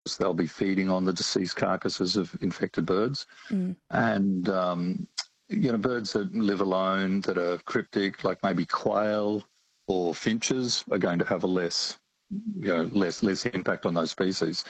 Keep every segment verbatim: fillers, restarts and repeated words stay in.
They'll be feeding on the deceased carcasses of infected birds. Mm. And, um, you know, birds that live alone, that are cryptic, like maybe quail or finches, are going to have a less, you know, less less impact on those species.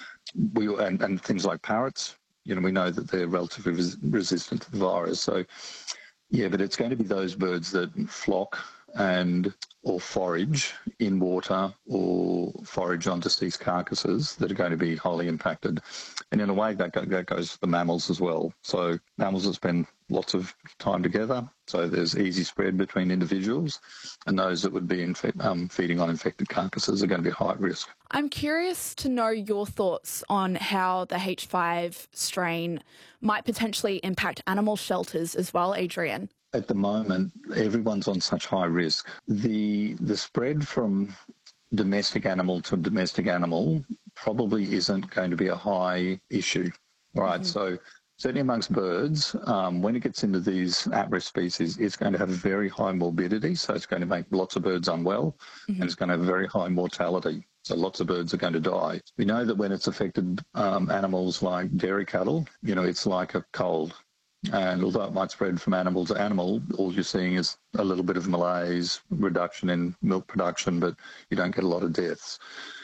We and, and things like parrots, you know, we know that they're relatively res- resistant to the virus. So, yeah, but it's going to be those birds that flock and or forage in water or forage on deceased carcasses that are going to be highly impacted. And in a way, that, go, that goes for the mammals as well. So mammals that spend lots of time together, so there's easy spread between individuals, and those that would be infe- um, feeding on infected carcasses are going to be high risk. I'm curious to know your thoughts on how the H five strain might potentially impact animal shelters as well, Adrian. At the moment, everyone's on such high risk. The the spread from domestic animal to domestic animal probably isn't going to be a high issue, right? Mm-hmm. So certainly amongst birds, um, when it gets into these at-risk species, it's going to have very high morbidity, so it's going to make lots of birds unwell, mm-hmm. and it's going to have very high mortality. So lots of birds are going to die. We know that when it's affected um, animals like dairy cattle, you know, it's like a cold. And although it might spread from animal to animal, all you're seeing is a little bit of malaise, reduction in milk production, but you don't get a lot of deaths.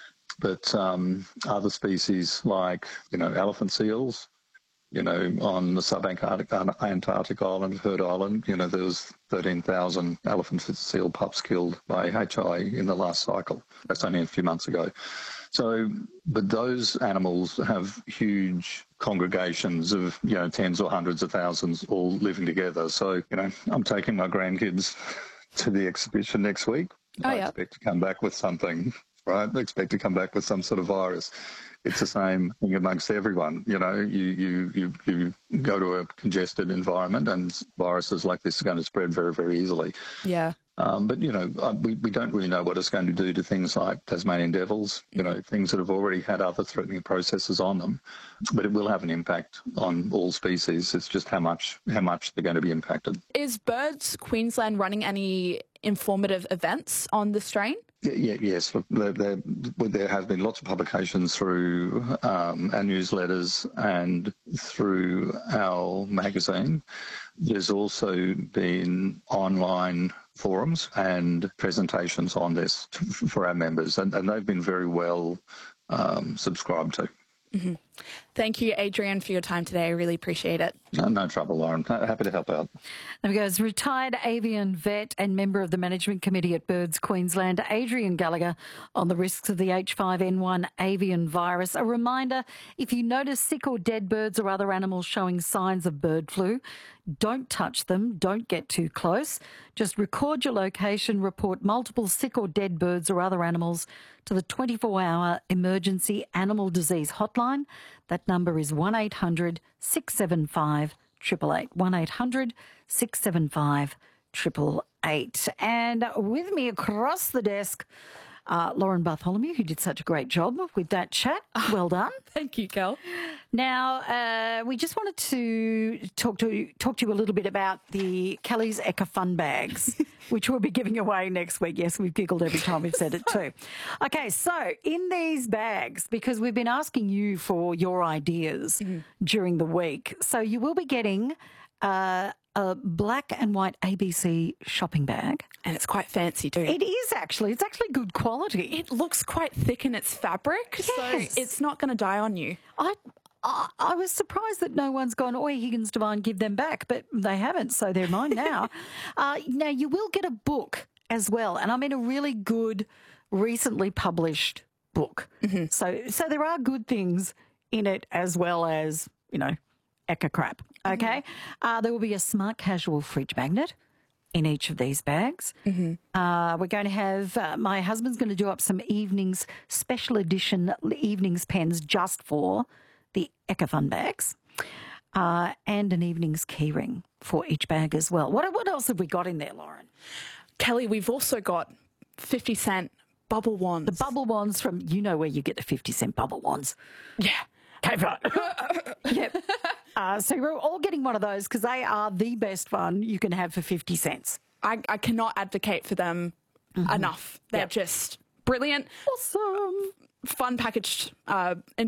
But um, other species like, you know, elephant seals, you know, on the sub-Antarctic Antarctic island of Heard Island, you know, there was thirteen thousand elephant seal pups killed by H I in the last cycle. That's only a few months ago. So, but those animals have huge congregations of, you know, tens or hundreds of thousands all living together. So, you know, I'm taking my grandkids to the exhibition next week. Oh, I yeah. expect to come back with something, right? I expect to come back with some sort of virus. It's the same thing amongst everyone. You know, you, you, you, you go to a congested environment and viruses like this are going to spread very, very easily. Yeah. Um, but, you know, we, we don't really know what it's going to do to things like Tasmanian devils, you know, things that have already had other threatening processes on them. But it will have an impact on all species. It's just how much how much they're going to be impacted. Is Birds Queensland running any informative events on the strain? Yeah, yes, there, there, there have been lots of publications through um, our newsletters and through our magazine. There's also been online forums and presentations on this for our members, and, and they've been very well um, subscribed to. Mm-hmm. Thank you, Adrian, for your time today. I really appreciate it. No, no trouble, Lauren. Happy to help out. There we go. As retired avian vet and member of the Management Committee at Birds Queensland, Adrian Gallagher, on the risks of the H five N one avian virus. A reminder, if you notice sick or dead birds or other animals showing signs of bird flu, don't touch them, don't get too close. Just record your location, report multiple sick or dead birds or other animals to the twenty-four hour emergency animal disease hotline. That number is one eight hundred six seven five eight eight eight, one eight hundred six seven five eight eight eight. And with me across the desk, uh, Lauren Bartholomew, who did such a great job with that chat. Well done. Thank you, Kel. Now, uh, we just wanted to talk to talk to you a little bit about the Kelly's Eka Fun Bags, which we'll be giving away next week. Yes, we've giggled every time we've said it too. Okay, so in these bags, because we've been asking you for your ideas mm-hmm. during the week, so you will be getting uh, a black and white A B C shopping bag. And it's quite fancy too. It is actually. It's actually good quality. It looks quite thick in its fabric, yes. so it's not going to die on you. I... I, I was surprised that no one's gone, oi, Higgins Devine, give them back, but they haven't, so they're mine now. uh, now, you will get a book as well, and I mean a really good, recently published book. Mm-hmm. So so there are good things in it as well as, you know, Eka crap, okay? Mm-hmm. Uh, there will be a smart casual fridge magnet in each of these bags. Mm-hmm. Uh, we're going to have, uh, my husband's going to do up some evenings, special edition evenings pens just for the Eka Fun Bags, uh, and an evening's keyring for each bag as well. What what else have we got in there, Lauren? Kelly, we've also got fifty cent bubble wands. The bubble wands from, you know where you get the fifty cent bubble wands. Yeah. Okay, right. Yep. Uh, so we're all getting one of those because they are the best fun you can have for fifty cents. I, I cannot advocate for them mm-hmm. enough. They're yep. just brilliant. Awesome. Fun packaged uh